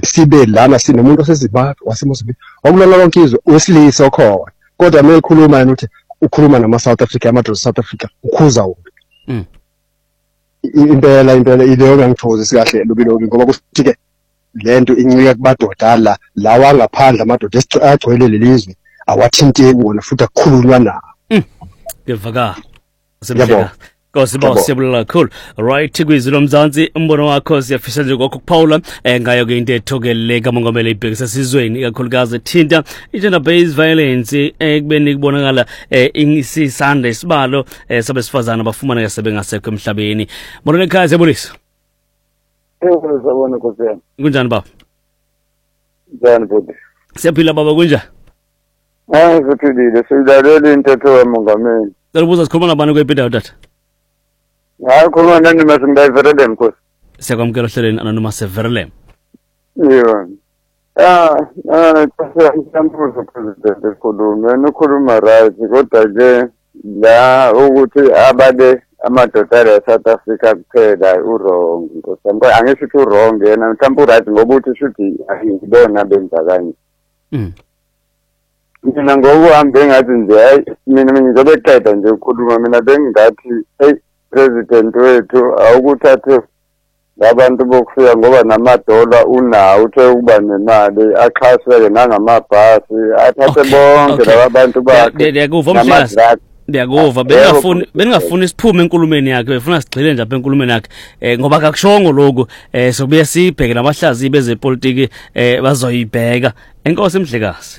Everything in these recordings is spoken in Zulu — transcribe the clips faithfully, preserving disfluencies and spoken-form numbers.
sibe lana sinomuntu oseZimbabwe waseMozambique wakulala lonke izwe wesilisa okhona kodwa uma ekhuluma yena uthi ukhuluma nama South Africa amadoda South Africa ukhuza wona mm impela impela ileyo ngangithokoze sikahle lobilobi ngoba kuthi ke lento incika kubadoda la lawa ngaphandle amadoda agcwele lelizwe awathinteki wona futhi akukhulunywa nawo ngevaka sebeka Kosiba siyabula kakhulu right kwizilo mzansi umbono wakho siyafisa nje kokho kuphawula ngayo ke into ethokeleka mongameli ibhekisa sizweni ikakhulukazi thinta gender based violence ekubeni kubonakala isisande isibalo sabesifazana abafumana yasebengasekho emhlabeni bonke ekhaya siyabulisa Eh sabona Nkosiyami kunjani baba njani baba siyaphila baba kunjani Ah siphilile silalela intetho yamongameli Ngalibuza sikhuluma nabani kwepinda tata hayi khuluma nani masindayiverele Nkosi siyakwamukela hleleni anonymous Verlem yebo ah ah Nkosi president ekhuluma nokhuluma right kodwa ke la ukuthi abade amadoda eSouth Africa kuphela urong Nkosi angisho ukuthi urong yena mhlawumbe right ngoba uthi shuthi ayibona benza kanje mhm mina ngokuhambe ngathi nje hayi mina ngizobe eqeda nje ukukhuluma mina bengingathi hey president wethu awukuthathe labantu bokufika ngoba namadola unawo uthe ukuba nemali axhaseke nangamabhasi athathe bonke labantu bakhe ndiyakuva mhlasi ndiyakuva bengafuni bengafuni isiphume enkulumeni yakhe befuna sigxile nje apha enkulumeni yakhe eh ngoba akushongo lokho eh sokubuye sibheke nabahlazi bezepolitiki eh bazoyibheka enkosi emhlekazi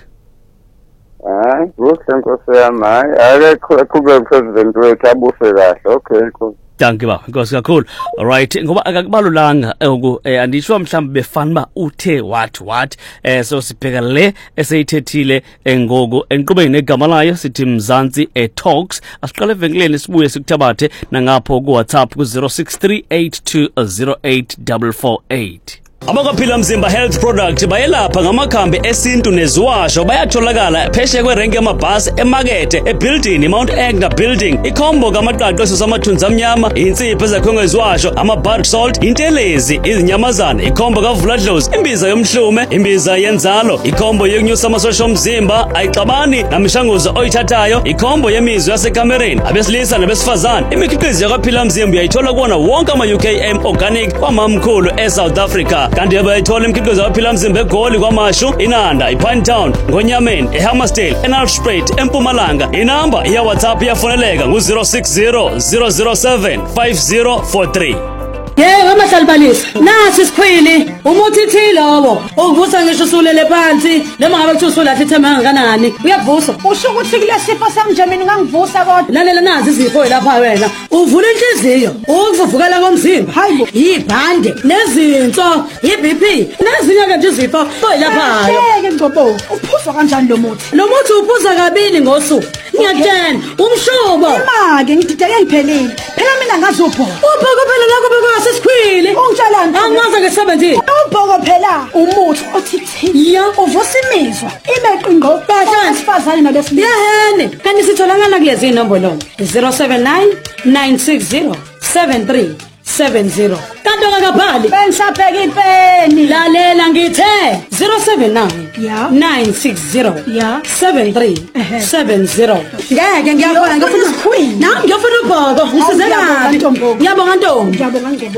hayi kuhle Nkosiyami hayi ake kube president wethu abuse kahle okay Nkosi Danke ba Nkosi kakhulu alright ngoba akakubalulanga uku andisho mhlawumbe befana ba uthe what what eh so sibheka le eseyithethile ngoku enqubeni negama layo sithi Mzansi eTalks asiqale evenkeleni sibuye sikuthabathe nangapho ku WhatsApp ku zero six three eight two zero eight four four eight Abakaphila Mzimba Health Product bayelapha ngamakhambi esintu neziwasho bayatholakala pheshe kwerenke yamabhasi emakethe ebuilding Mount Agner building ikhombo kamaqaqo samathunza amnyama insipho ezakhonga iziwasho ama-bark salt intelezi izinyamazana ikhombo kavuladlozi imbiza yomhlume imbiza yenzalo ikhombo yokunyusa amasosha omzimba ayixabani namishanguzo oyithathayo ikhombo yemizwa yasekamereni abesilisa nabesifazane imikhiqizo yakaphila Mzimba uyayithola kuona wonke ama-U K M organic kwamamkhulu eSouth Africa kanti abayithola imikhiqizo yaphila Mzimba eGoli kwaMashu iNanda iPinetown ngoNyameni eHammersdale eNalspruit eMpumalanga inamba ya WhatsApp yafoneleka ngu zero six zero zero zero seven five zero four three Yebo amahlalibalisa nasi sikhwili umuthi thilobo uvusa ngisho usulele phansi noma ngabe kuthi usulahle ithemanga kanani uyavusa usho ukuthi kule sifo samje mina ngangivusa kodwa lalela nazi izifo lapha wena uvula inhliziyo ukuvuvukala komzimba hayibo ibhande nezinso iB P nezinye ke nje izifo oyilapha yeke ngcobo uphuzwa kanjani lo muthi lo muthi uphuza kabili ngosuku ngiyatshela umshobo imake ngidideke ngiphelile phela mina ngazopho ubhoko phela lakho beka sesikhwili ungitshalani angaze ngesebenzini ubhoko phela umuthi othi thiya uvusa imizwa imeqingo basifazane nabesilisa yehene kanti sitholakala kulezi inombolo zero seven nine nine six zero seven three seven zero kanti akabhali bengisabheka ipeni lalela ngithe zero seven nine nine six zero seven three seven zero ngeke ngiyabona ngifuna isikhwini nami ngiyofuna ubhoko ngisizekaphi ngiyabonga ntombi ngiyabonga ngebo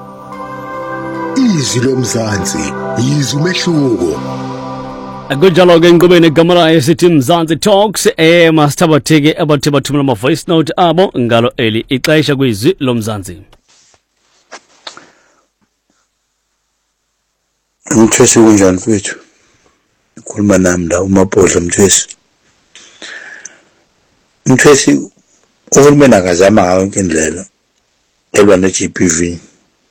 Izwi lomzansi yizwe umehluko Akunjalo ke ngqubeni igama layo sithi Mzansi Talks eh masithabatheke abathe bathumela ama voice note abo ngalo eli ixesha kwizwi lomzansi Mthwesi kunjani mfethu? Ukhuluma nami la uMaphodla Mthwesi. Mthwesi uhulumeni akazama ngayo yonke indlela elwa ne-G B V.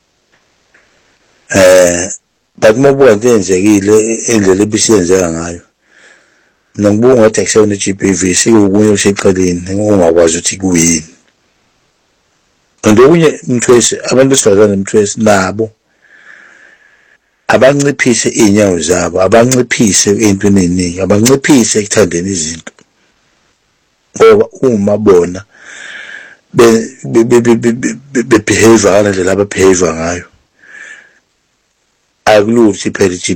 Eh bakumabuka into enzekile indlela ebisiyenzeka ngayo. Mina ngibuka ngathi akusona ne-G B V sikukunye oseqaleni ngokungakwazi ukuthi kuyini. Kanti okunye Mthwesi abantu besifazane Mthwesi nabo abanciphise inyawo zabo abanciphise entweni eningi abanciphise ekuthandeni izinto ngoba uma bona be be behave ngale ndlela ababehave ngayo akulutho iphela